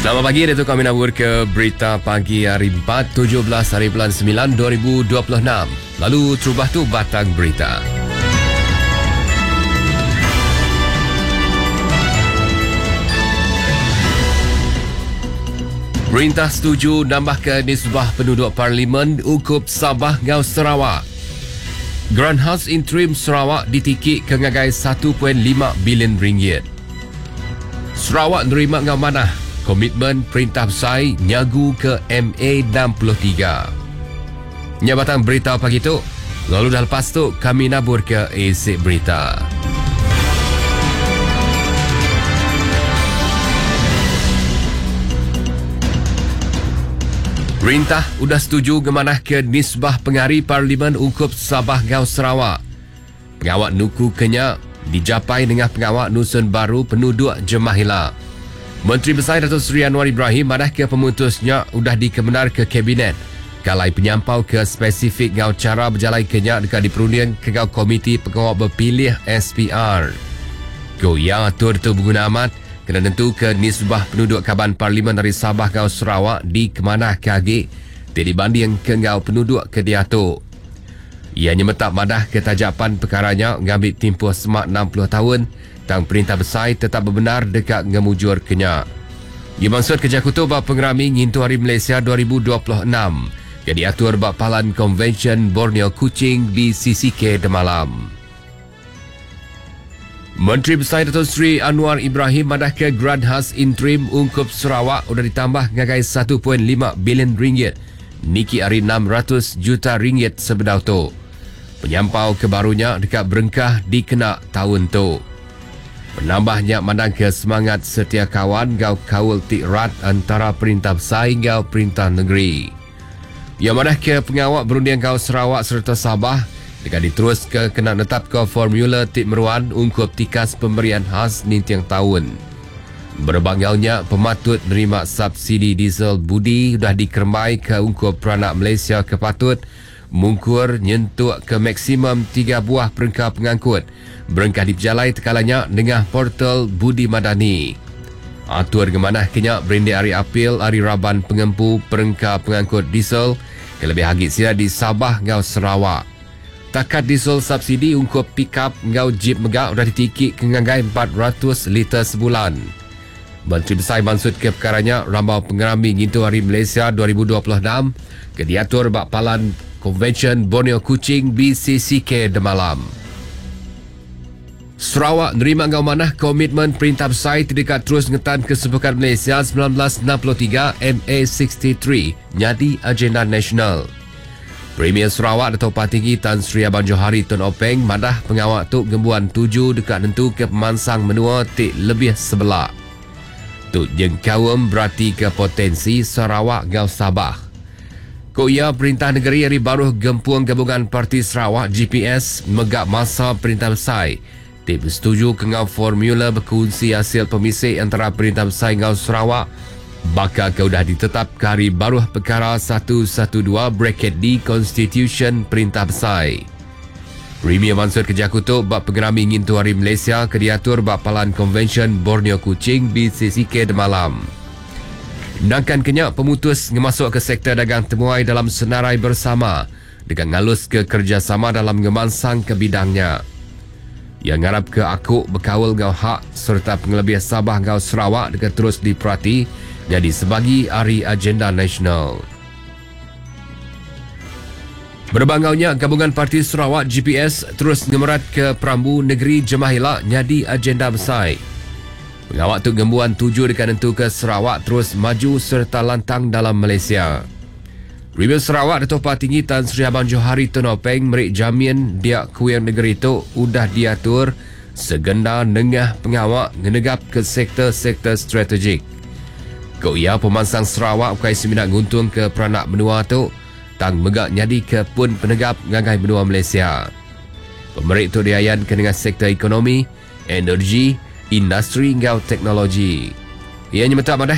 Selamat pagi, Datuk kami nabur ke berita pagi hari 4, 17 hari bulan 9, 2026. Lalu terubah tu batang berita. Perintah setuju nambahkan nisbah penduduk Parlimen ukup Sabah ngau Sarawak. Grant House Interim Sarawak ditikik ke ngagai 1.5 bilion ringgit. Sarawak nerima ngau manah komitmen Perintah Besar nyagu ke MA63. Nyabatan berita pagi tu. Lalu dah lepas tu kami nabur ke Esik Berita. Perintah sudah setuju gemanah ke nisbah pengari Parlimen Ungkup Sabah ngau Sarawak. Pengawak Nuku Kenyak dijapai dengan pengawak Nusun Baru Penduduk Jemahila. Menteri Besar Datuk Seri Anwar Ibrahim madah ke pemutusnya sudah dikebenar ke Kabinet. Kalai penyampau ke spesifik ngau cara berjalan Kenyak dekat diperunding ke ngau Komiti Pengawak Berpilih SPR. Kau yang atur tu berguna amat kena tentu ke nisbah penduduk Kaban Parlimen dari Sabah ngau Sarawak di kemanah kagi tidak dibanding ke ngau penduduk ke diatur. Ianya metak madah ketajapan perkaranya ngambil tempoh semak 60 tahun tang Perintah Besar tetap berbenar dekat ngemujur Kenyak. Ia maksud kerja kutub bab pengerami ngintu Hari Malaysia 2026 yang diatur bab palan Convention Borneo Kuching BCCK Demalam. Menteri Besar Datuk Seri Anwar Ibrahim madah ke Grant House Interim Ungkup Sarawak sudah ditambah ngagai 1.5 bilion ringgit. Niki hari 600 juta ringgit sebedau tu. Penyampau kebarunya dekat Berengkah dikena tahun tu. Menambahnya mandang ke semangat setia kawan gau kaul tikrat antara Perintah Besar hingga Perintah Negeri. Ia madah ke pengawak berundian gau Sarawak serta Sabah dekat diterus ke kena netap ke formula tik meruan ungkup tikas pemberian khas nintiang tahun. Berbanggalnya pematut menerima subsidi diesel budi sudah dikermai ke ungkup peranak Malaysia kepatut mungkur nyentuk ke maksimum 3 buah perengkah pengangkut. Berengkah diperjalai tekalanya dengan portal Budi Madani. Atur gemanah Kenyak berindi hari apil hari Raban pengempu perengkah pengangkut diesel kelebih hagit sila di Sabah ngau Sarawak. Takat diesel subsidi ungkup pick-up ngau jeep megak sudah ditikik ke ngagai 400 liter sebulan. Menteri Besar maksud ke perkaranya rambau pengerami ngintu Hari Malaysia 2026 ke diatur bak palan Convention Borneo Kuching BCCK Demalam. Sarawak nerima ngau manah komitmen Perintah Besar terdekat terus ngetan Kesepukan Malaysia 1963 MA63 nyadi agenda nasional. Premier Sarawak Dato' Tinggi Tan Sri Abang Johari Tun Openg madah pengawak tu gembuan 7 dekat tentu ke pemansang menua tik lebih sebelah. Tu jengkawam berarti ke potensi Sarawak ngau Sabah. Ko ia Perintah Negeri hari baru gempuang gabungan Parti Sarawak GPS megak masa Perintah Besar. Tik bersetuju ke ngau formula berkongsi hasil pemisik antara Perintah Besar ngau Sarawak bakal ke sudah ditetap ke hari baru perkara 112 bracket D Constitution Perintah Besar. Premier maksud kerja kutub bab pengerami ngintu Hari Malaysia ke diatur bab palan Convention Borneo Kuching BCCK Demalam. Sedangkan Kenyak pemutus ngemasuk ke sektor dagang temuai dalam senarai bersama dengan ngalus ke kerjasama dalam ngemansang ke bidangnya. Yang ngarap ke akuk berkawal ngau hak serta pengelebih Sabah ngau Sarawak dekat terus diperhati jadi sebagi hari agenda nasional. Berbangaunya gabungan Parti Sarawak GPS terus ngemerat ke Perambu Negeri Jemahila nyadi agenda besar. Pengawak tu gembuan 7 dekat tentu ke Sarawak terus maju serta lantang dalam Malaysia. Premier Sarawak Dato' Tinggi Tan Sri Abang Johari Tun Openg merik jamin dia kuyang negeri itu udah diatur segenda nengah pengawak ngenegap ke sektor-sektor strategik. Kau ia pemansang Sarawak bukai seminat nguntung ke peranak benua tu tang megak nyadi ke pun penegap ngagai benua Malaysia. Pemerik tu diayan ke dengan sektor ekonomi, energi, industri hingga teknologi. Ianya metak madah